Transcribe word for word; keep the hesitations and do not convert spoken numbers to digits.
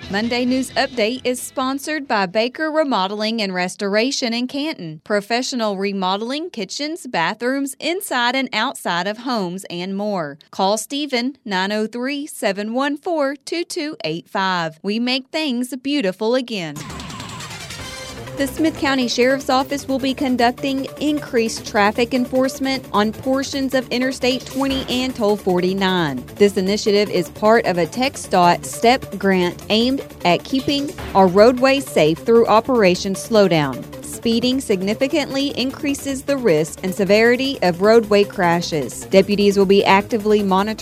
Monday News Update is sponsored by Baker Remodeling and Restoration in Canton. Professional remodeling, kitchens, bathrooms, inside and outside of homes, and more. Call Stephen, nine oh three, seven one four, two two eight five. We make things beautiful again. The Smith County Sheriff's Office will be conducting increased traffic enforcement on portions of Interstate twenty and Toll forty-nine. This initiative is part of a TxDOT STEP grant aimed at keeping our roadways safe through Operation Slowdown. Speeding significantly increases the risk and severity of roadway crashes. Deputies will be actively monitoring